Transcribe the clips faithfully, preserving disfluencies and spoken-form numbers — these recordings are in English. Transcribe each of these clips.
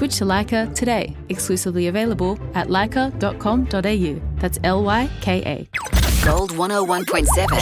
Switch to Leica today. Exclusively available at leica dot com dot a u. That's L Y K A. Gold one oh one point seven.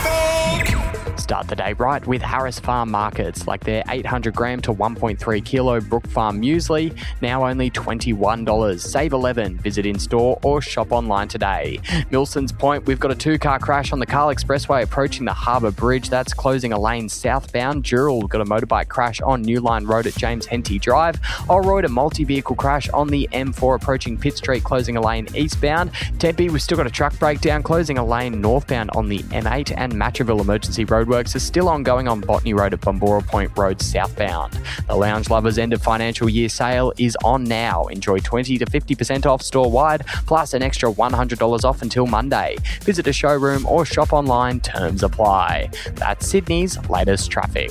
Start the day right with Harris Farm Markets, like their eight hundred gram to one point three kilo Brook Farm muesli, now only twenty-one dollars. Save eleven dollars. Visit in-store or shop online today. Milson's Point, we've got a two-car crash on the Carl Expressway approaching the Harbour Bridge. That's closing a lane southbound. Dural got a motorbike crash on New Line Road at James Henty Drive. Allroyd, a multi-vehicle crash on the M four approaching Pitt Street, closing a lane eastbound. Tempe, we've still got a truck breakdown, closing a lane northbound on the M eight, and Matraville emergency roadworks are still ongoing on Botany Road at Bombora Point Road southbound. The Lounge Lovers end of financial year sale is on now. Enjoy twenty to fifty percent off store-wide, plus an extra one hundred dollars off until Monday. Visit a showroom or shop online. Terms apply. That's Sydney's latest traffic.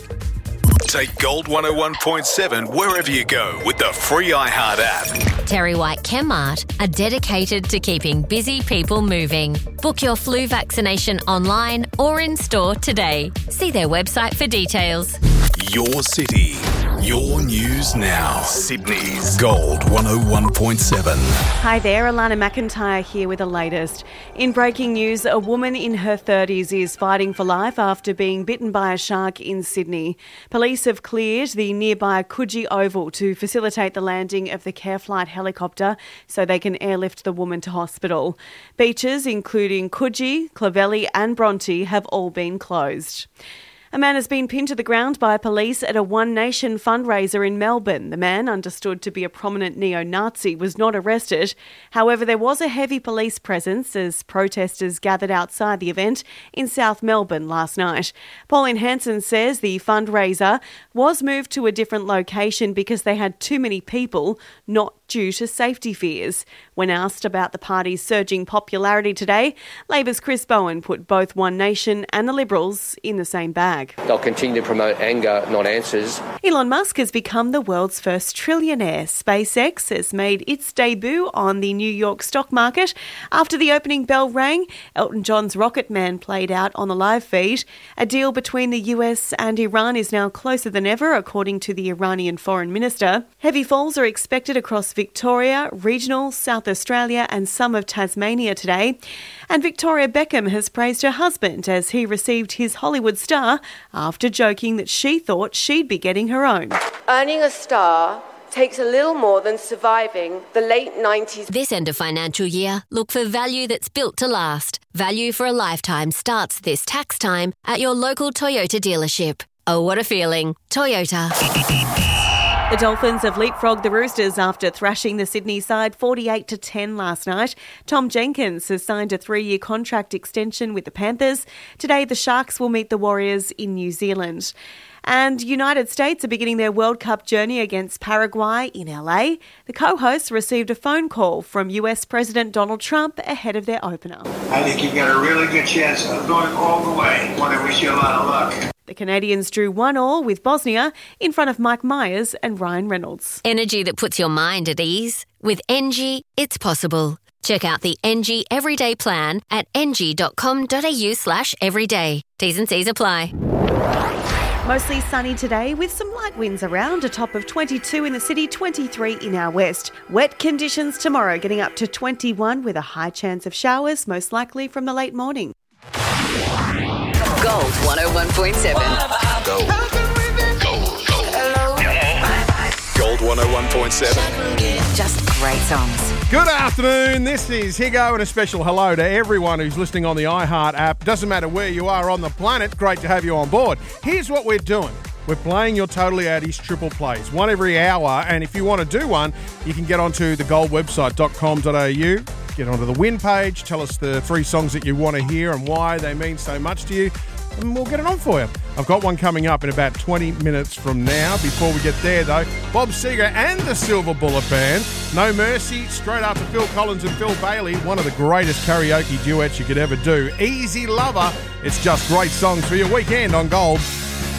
Take Gold one oh one point seven wherever you go with the free iHeart app. Terry White Chemmart are dedicated to keeping busy people moving. Book your flu vaccination online or in store today. See their website for details. Your city, your news now. Sydney's Gold one oh one point seven. Hi there, Alana McIntyre here with the latest. In breaking news, a woman in her thirties is fighting for life after being bitten by a shark in Sydney. Police have cleared the nearby Coogee Oval to facilitate the landing of the Care Flight helicopter so they can airlift the woman to hospital. Beaches, including Coogee, Clovelly and Bronte, have all been closed. A man has been pinned to the ground by police at a One Nation fundraiser in Melbourne. The man, understood to be a prominent neo-Nazi, was not arrested. However, there was a heavy police presence as protesters gathered outside the event in South Melbourne last night. Pauline Hanson says the fundraiser was moved to a different location because they had too many people, not due to safety fears. When asked about the party's surging popularity today, Labor's Chris Bowen put both One Nation and the Liberals in the same bag. They'll continue to promote anger, not answers. Elon Musk has become the world's first trillionaire. SpaceX has made its debut on the New York stock market. After the opening bell rang, Elton John's Rocket Man played out on the live feed. A deal between the U S and Iran is now closer than ever, according to the Iranian foreign minister. Heavy falls are expected across Victoria, regional, South Australia and some of Tasmania today. And Victoria Beckham has praised her husband as he received his Hollywood star after joking that she thought she'd be getting her own. Earning a star takes a little more than surviving the late nineties. This end of financial year, look for value that's built to last. Value for a lifetime starts this tax time at your local Toyota dealership. Oh, what a feeling. Toyota. The Dolphins have leapfrogged the Roosters after thrashing the Sydney side forty-eight to ten last night. Tom Jenkins has signed a three-year contract extension with the Panthers. Today, the Sharks will meet the Warriors in New Zealand. And United States are beginning their World Cup journey against Paraguay in L A. The co-hosts received a phone call from U S President Donald Trump ahead of their opener. I think you've got a really good chance of going all the way. I want to wish you a lot of luck. The Canadians drew one all with Bosnia in front of Mike Myers and Ryan Reynolds. Energy that puts your mind at ease. With Engie, it's possible. Check out the Engie Everyday Plan at engie dot com dot a u slash everyday. T's and C's apply. Mostly sunny today with some light winds around, a top of twenty-two in the city, twenty-three in our west. Wet conditions tomorrow, getting up to twenty-one with a high chance of showers, most likely from the late morning. Gold one oh one point seven. Gold. Gold. Gold. Gold one oh one point seven. Just great songs. Good afternoon. This is Higo and a special hello to everyone who's listening on the iHeart app. Doesn't matter where you are on the planet, great to have you on board. Here's what we're doing. We're playing your Totally Addies triple plays, one every hour. And if you want to do one, you can get onto the gold website dot com dot a u, get onto the win page, tell us the three songs that you want to hear and why they mean so much to you, and we'll get it on for you. I've got one coming up in about twenty minutes from now. Before we get there, though, Bob Seger and the Silver Bullet Band, No Mercy, straight after Phil Collins and Phil Bailey, one of the greatest karaoke duets you could ever do. Easy Lover. It's just great songs for your weekend on Gold.